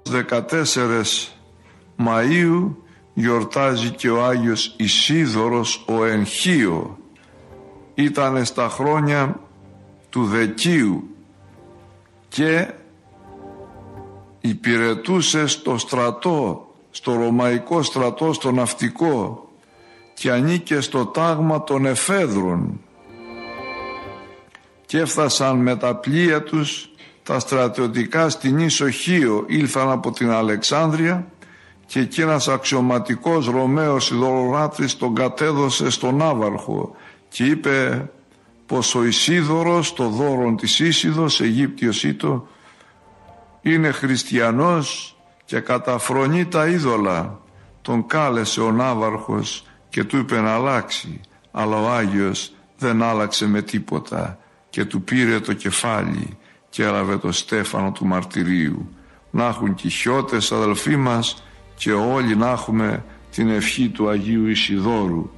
14 Μαΐου γιορτάζει και ο Άγιος Ισίδωρος ο Εγχείο. Ήτανε στα χρόνια του Δεκίου και υπηρετούσε στο στρατό, στο ρωμαϊκό στρατό, στο ναυτικό, και ανήκε στο τάγμα των Εφέδρων, και έφτασαν με τα πλοία τους τα στρατιωτικά στην ίσο Χίο, ήλθαν από την Αλεξάνδρεια, και εκεί ένας αξιωματικός Ρωμαίος ειδωλολάτρης τον κατέδωσε στον ναύαρχο και είπε πως ο Ισίδωρος, το δώρον της Ίσιδος, Αιγύπτιος ήτο, είναι χριστιανός και καταφρονεί τα είδωλα. Τον κάλεσε ο ναύαρχος και του είπε να αλλάξει, αλλά ο Άγιος δεν άλλαξε με τίποτα και του πήρε το κεφάλι και έλαβε το στέφανο του μαρτυρίου. Να έχουν και οι χιώτες, αδελφοί μας, και όλοι να έχουμε την ευχή του Αγίου Ισιδώρου.